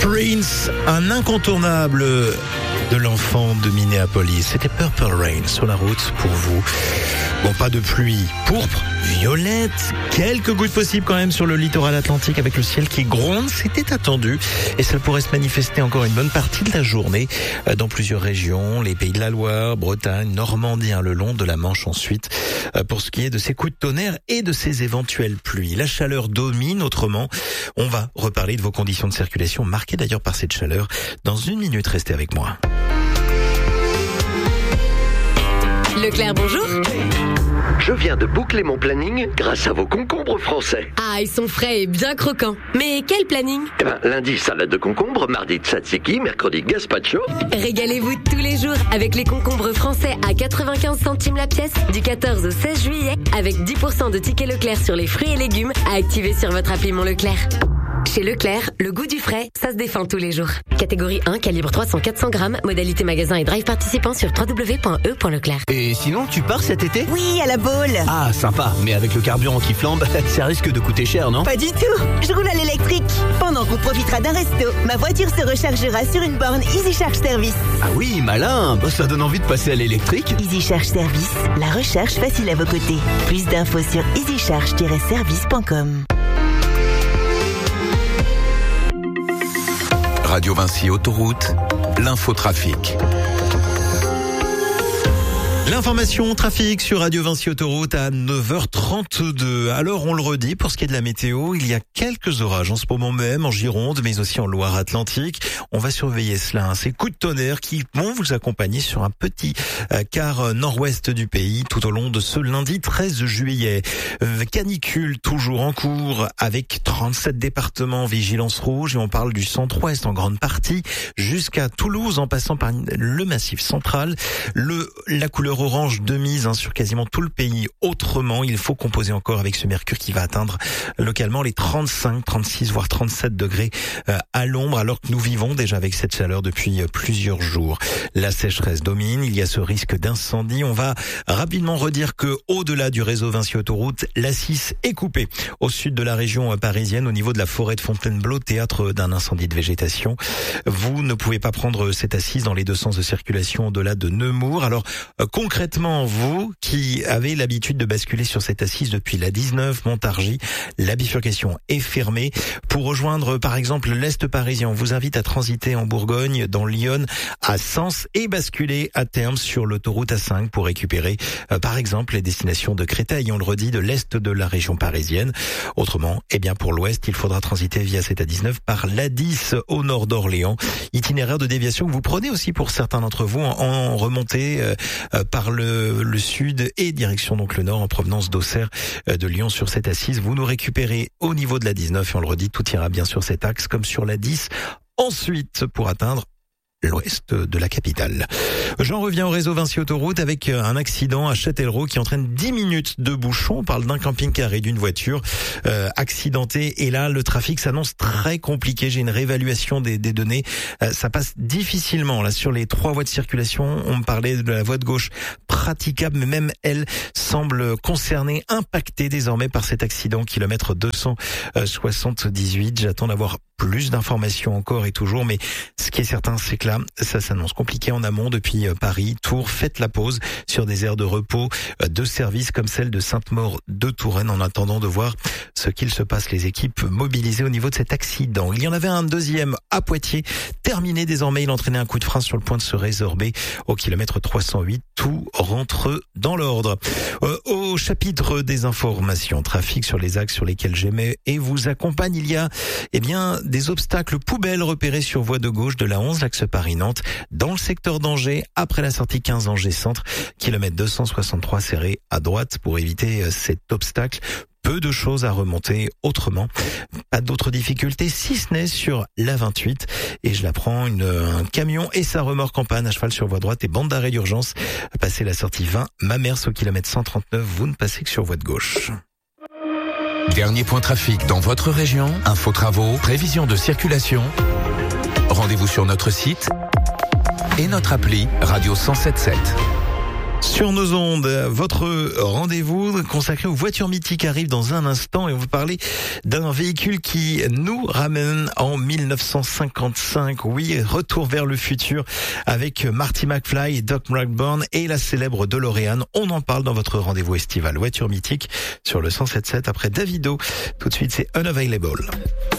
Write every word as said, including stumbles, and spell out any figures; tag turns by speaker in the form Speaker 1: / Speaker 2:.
Speaker 1: Prince, un incontournable de l'enfant de Minneapolis. C'était Purple Rain sur la route pour vous. Bon, pas de pluie pourpre, violette, quelques gouttes possibles quand même sur le littoral atlantique avec le ciel qui gronde, c'était attendu et ça pourrait se manifester encore une bonne partie de la journée dans plusieurs régions, les pays de la Loire, Bretagne, Normandie, hein, le long de la Manche ensuite, pour ce qui est de ces coups de tonnerre et de ces éventuelles pluies. La chaleur domine, autrement, on va reparler de vos conditions de circulation marquées d'ailleurs par cette chaleur. Dans une minute, restez avec moi.
Speaker 2: Leclerc, bonjour.
Speaker 3: Je viens de boucler mon planning grâce à vos concombres français.
Speaker 2: Ah, ils sont frais et bien croquants. Mais quel planning?
Speaker 3: Eh ben, lundi, salade de concombre, mardi, tzatziki, mercredi, gazpacho.
Speaker 2: Régalez-vous tous les jours avec les concombres français à quatre-vingt-quinze centimes la pièce du quatorze au seize juillet avec dix pour cent de tickets Leclerc sur les fruits et légumes à activer sur votre appli Mon Leclerc. Chez Leclerc, le goût du frais, ça se défend tous les jours. Catégorie un, calibre trois cents à quatre cents grammes, modalité magasin et drive participant sur w w w point e point leclerc.
Speaker 4: Et sinon, tu pars cet été?
Speaker 5: Oui, à la Baule.
Speaker 4: Ah, sympa, mais avec le carburant qui flambe, ça risque de coûter cher, non?
Speaker 5: Pas du tout, je roule à l'électrique. Pendant qu'on profitera d'un resto, ma voiture se rechargera sur une borne Easy Charge Service.
Speaker 4: Ah oui, malin, bah, ça donne envie de passer à l'électrique.
Speaker 5: Easy Charge Service, la recharge facile à vos côtés. Plus d'infos sur easy charge tiret service point com.
Speaker 6: Radio Vinci Autoroute, l'infotrafic.
Speaker 1: L'information trafic sur Radio Vinci Autoroute à neuf heures trente-deux. Alors on le redit, pour ce qui est de la météo, il y a quelques orages en ce moment même en Gironde, mais aussi en Loire-Atlantique. On va surveiller cela, hein. Ces coups de tonnerre qui vont vous accompagner sur un petit euh, quart nord-ouest du pays tout au long de ce lundi treize juillet. Euh, canicule toujours en cours avec trente-sept départements vigilance rouge et on parle du centre-ouest en grande partie jusqu'à Toulouse en passant par le massif central. Le la couleur orange de mise hein, sur quasiment tout le pays. Autrement, il faut composer encore avec ce mercure qui va atteindre localement les trente-cinq, trente-six voire trente-sept degrés euh, à l'ombre alors que nous vivons déjà avec cette chaleur depuis euh, plusieurs jours. La sécheresse domine, il y a ce risque d'incendie. On va rapidement redire que au-delà du réseau Vinci Autoroute, l'A six est coupée au sud de la région euh, parisienne au niveau de la forêt de Fontainebleau, théâtre d'un incendie de végétation. Vous ne pouvez pas prendre cette A six dans les deux sens de circulation au-delà de Nemours. Alors euh, concrètement, vous qui avez l'habitude de basculer sur cette assise depuis la dix-neuf, Montargis, la bifurcation est fermée. Pour rejoindre par exemple l'Est parisien, on vous invite à transiter en Bourgogne, dans Lyon, à Sens et basculer à terme sur l'autoroute A cinq pour récupérer euh, par exemple les destinations de Créteil, on le redit, de l'Est de la région parisienne. Autrement, eh bien pour l'Ouest, il faudra transiter via cette A dix-neuf par l'A dix au nord d'Orléans. Itinéraire de déviation que vous prenez aussi pour certains d'entre vous en, en remontée euh, euh, par le, le sud et direction donc le nord en provenance d'Auxerre euh, de Lyon sur cette assise. Vous nous récupérez au niveau de la dix-neuf et on le redit, tout ira bien sur cet axe comme sur la dix. Ensuite, pour atteindre l'ouest de la capitale. J'en reviens au réseau Vinci Autoroute avec un accident à Châtellerault qui entraîne dix minutes de bouchon. On parle d'un camping-car et d'une voiture euh, accidentée. Et là, le trafic s'annonce très compliqué. J'ai une réévaluation des, des données. Euh, ça passe difficilement. Là, sur les trois voies de circulation, on me parlait de la voie de gauche praticable, mais même elle semble concernée, impactée désormais par cet accident. Kilomètre deux cent soixante-dix-huit. J'attends d'avoir plus d'informations encore et toujours, mais ce qui est certain, c'est que là, ça s'annonce compliqué en amont depuis Paris, Tours. Faites la pause sur des aires de repos de services comme celle de Sainte-Maure de Touraine en attendant de voir ce qu'il se passe, les équipes mobilisées au niveau de cet accident. Il y en avait un deuxième à Poitiers, terminé désormais, il entraînait un coup de frein sur le point de se résorber au kilomètre trois cent huit. Tout rentre dans l'ordre. Euh, au chapitre des informations trafic sur les axes sur lesquels j'aimais et vous accompagne, il y a eh bien des obstacles poubelles repérés sur voie de gauche de la onze, l'axe Paris-Nantes, dans le secteur d'Angers, après la sortie quinze Angers Centre, kilomètre deux cent soixante-trois serré à droite pour éviter cet obstacle. Peu de choses à remonter autrement. Pas d'autres difficultés, si ce n'est sur la vingt-huit. Et je la prends, une, un camion et sa remorque en panne à cheval sur voie droite et bande d'arrêt d'urgence. Passez la sortie vingt, Mamers au kilomètre cent trente-neuf, vous ne passez que sur voie de gauche.
Speaker 6: Dernier point trafic dans votre région, info travaux, prévision de circulation. Rendez-vous sur notre site et notre appli Radio cent sept sept.
Speaker 1: Sur nos ondes, votre rendez-vous consacré aux voitures mythiques arrive dans un instant et on va parler d'un véhicule qui nous ramène en mille neuf cent cinquante-cinq. Oui, retour vers le futur avec Marty McFly, Doc Markburn et la célèbre DeLorean. On en parle dans votre rendez-vous estival voiture mythique sur le cent sept sept après Davido. Tout de suite, c'est Unavailable.